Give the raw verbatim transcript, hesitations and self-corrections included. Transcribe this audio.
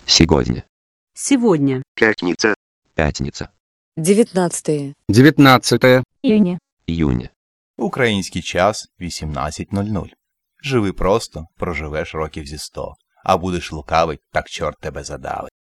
Сегодня. Сегодня. Пятница. Пятница. девятнадцатое. дев'ятнадцяте Июня. Июня. Український час вісімнадцять нуль нуль. Живи просто, проживеш років зі сто. А будеш лукавий, так чорт тебе задавить.